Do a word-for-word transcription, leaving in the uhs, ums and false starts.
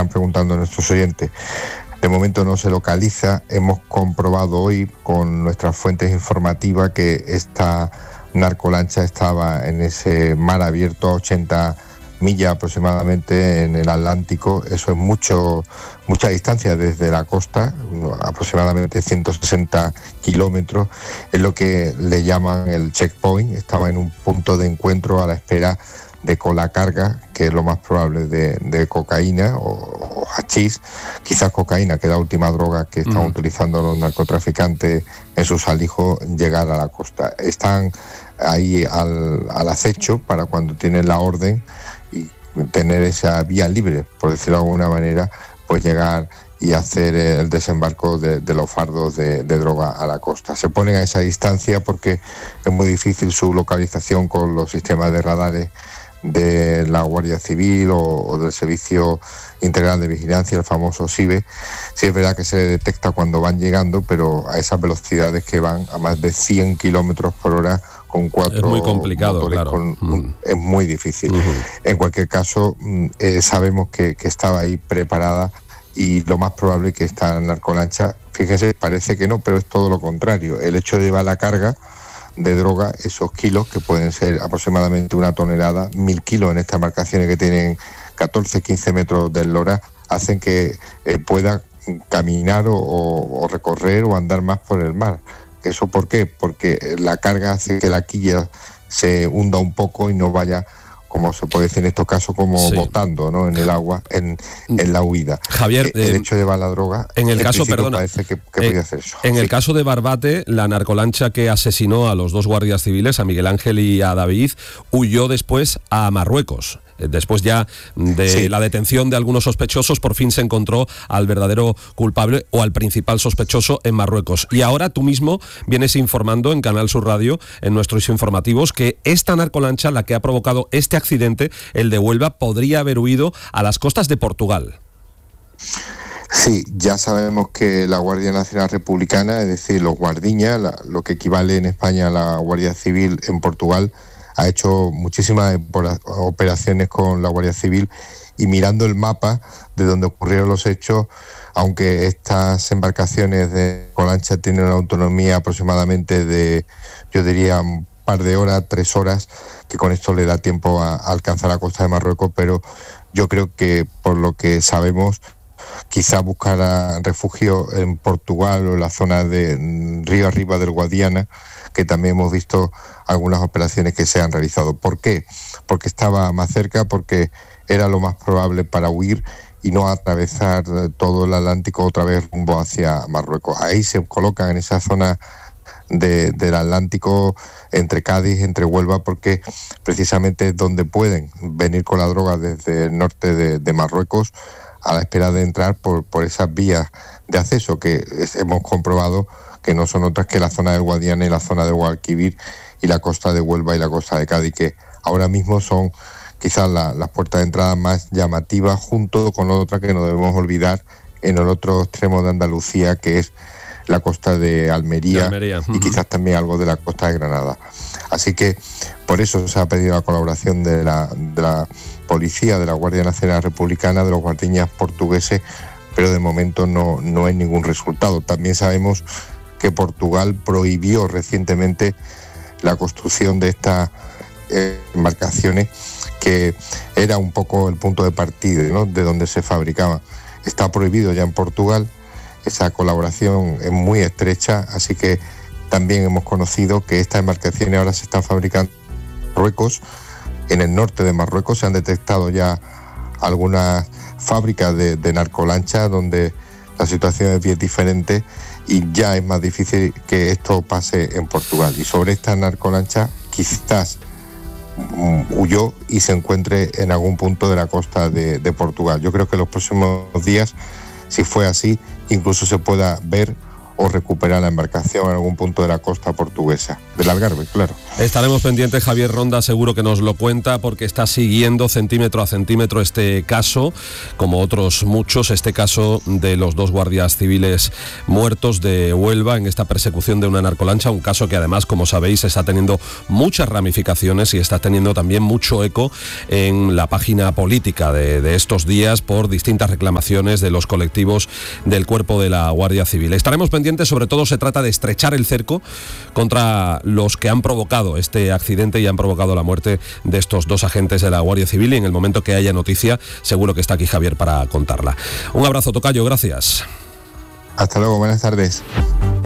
están preguntando nuestros oyentes. De momento no se localiza. Hemos comprobado hoy con nuestras fuentes informativas que esta narcolancha estaba en ese mar abierto a ochenta millas aproximadamente en el Atlántico. Eso es mucho, mucha distancia desde la costa, aproximadamente ciento sesenta kilómetros. Es lo que le llaman el checkpoint. Estaba en un punto de encuentro a la espera de colacarga, que es lo más probable de, de cocaína o, o hachís, quizás cocaína, que es la última droga que están mm. utilizando los narcotraficantes en sus alijos, llegar a la costa. Están ahí al, al acecho para cuando tienen la orden y tener esa vía libre, por decirlo de alguna manera, pues llegar y hacer el desembarco de, de los fardos de, de droga a la costa. Se ponen a esa distancia porque es muy difícil su localización con los sistemas de radares de la Guardia Civil o, o del Servicio Integral de Vigilancia, el famoso S I V E. Sí es verdad que se detecta cuando van llegando, pero a esas velocidades que van a más de cien kilómetros por hora con cuatro es muy complicado, motores, claro. con, Mm. es muy difícil. Uh-huh. En cualquier caso, eh, sabemos que, que estaba ahí preparada y lo más probable es que esta narcolancha, fíjense, parece que no, pero es todo lo contrario. El hecho de llevar la carga de droga, esos kilos que pueden ser aproximadamente una tonelada, mil kilos en estas embarcaciones que tienen catorce, quince metros de eslora, hacen que eh, pueda caminar o, o recorrer o andar más por el mar. ¿Eso por qué? Porque la carga hace que la quilla se hunda un poco y no vaya, como se puede decir en estos casos, como sí. botando, ¿no?, en el agua, en, en la huida. Javier, el eh, hecho de llevar la droga, en el caso, perdona, parece que, que eh, podía hacer eso. En sí. el caso de Barbate, la narcolancha que asesinó a los dos guardias civiles, a Miguel Ángel y a David, huyó después a Marruecos. Después ya de sí. la detención de algunos sospechosos, por fin se encontró al verdadero culpable o al principal sospechoso en Marruecos. Y ahora tú mismo vienes informando en Canal Sur Radio, en nuestros informativos, que esta narcolancha, la que ha provocado este accidente, el de Huelva, podría haber huido a las costas de Portugal. Sí, ya sabemos que la Guardia Nacional Republicana, es decir, los guardiñas, la, lo que equivale en España a la Guardia Civil en Portugal, ha hecho muchísimas operaciones con la Guardia Civil, y mirando el mapa de donde ocurrieron los hechos, aunque estas embarcaciones de colancha tienen una autonomía aproximadamente de, yo diría, un par de horas, tres horas, que con esto le da tiempo a, a alcanzar la costa de Marruecos, pero yo creo que por lo que sabemos, quizá buscar refugio en Portugal o en la zona de río arriba del Guadiana, que también hemos visto algunas operaciones que se han realizado. ¿Por qué? Porque estaba más cerca, porque era lo más probable para huir y no atravesar todo el Atlántico otra vez rumbo hacia Marruecos. Ahí se colocan en esa zona de, del Atlántico, entre Cádiz, entre Huelva, porque precisamente es donde pueden venir con la droga desde el norte de, de Marruecos, a la espera de entrar por, por esas vías de acceso que es, hemos comprobado que no son otras que la zona del Guadiana y la zona del Guadalquivir y la costa de Huelva y la costa de Cádiz, que ahora mismo son quizás la, las puertas de entrada más llamativas, junto con otra que no debemos olvidar en el otro extremo de Andalucía, que es la costa de Almería, de Almería. y uh-huh. quizás también algo de la costa de Granada. Así que por eso se ha pedido la colaboración de la, de la policía, de la Guardia Nacional Republicana, de los guardiñas portugueses, pero de momento no, no hay ningún resultado. También sabemos que Portugal prohibió recientemente la construcción de estas eh, embarcaciones, que era un poco el punto de partida, ¿no?, de donde se fabricaban. Está prohibido ya en Portugal. Esa colaboración es muy estrecha, así que también hemos conocido que estas embarcaciones ahora se están fabricando en Marruecos. En el norte de Marruecos se han detectado ya algunas fábricas de, de narcolanchas donde la situación es bien diferente y ya es más difícil que esto pase en Portugal. Y sobre esta narcolancha quizás um, huyó y se encuentre en algún punto de la costa de, de Portugal. Yo creo que en los próximos días, si fue así, incluso se pueda ver o recuperar la embarcación en algún punto de la costa portuguesa, del Algarve, claro. Estaremos pendientes, Javier Ronda seguro que nos lo cuenta, porque está siguiendo centímetro a centímetro este caso, como otros muchos, este caso de los dos guardias civiles muertos de Huelva en esta persecución de una narcolancha, un caso que además, como sabéis, está teniendo muchas ramificaciones y está teniendo también mucho eco en la página política de, de estos días por distintas reclamaciones de los colectivos del Cuerpo de la Guardia Civil. Estaremos pendientes. Sobre todo se trata de estrechar el cerco contra los que han provocado este accidente y han provocado la muerte de estos dos agentes de la Guardia Civil, y en el momento que haya noticia seguro que está aquí Javier para contarla. Un abrazo, tocayo, gracias. Hasta luego, buenas tardes.